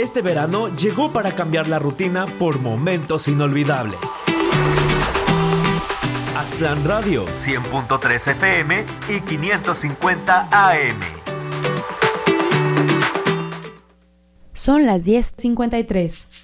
Este verano llegó para cambiar la rutina por momentos inolvidables. Aztlán Radio, 100.3 FM y 550 AM. Son las 10:53.